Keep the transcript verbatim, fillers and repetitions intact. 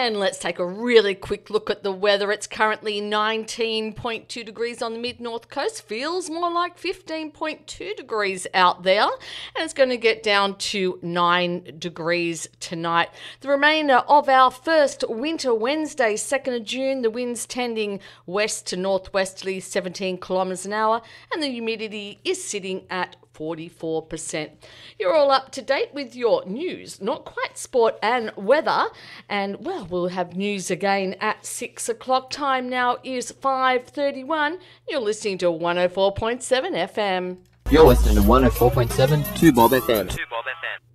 And let's take a really quick look at the weather. It's currently nineteen point two degrees on the mid-north coast. Feels more like fifteen point two degrees out there. And it's going to get down to nine degrees tonight. The remainder of our first winter Wednesday, second of June, the winds tending west to northwesterly, seventeen kilometres an hour, and the humidity is sitting at forty-four percent. You're all up to date with your news, not quite sport and weather. And, well, we'll have news again at six o'clock. Time now is five thirty-one. You're listening to one oh four point seven F M. You're listening to one oh four point seven two Bob F M. two Bob F M.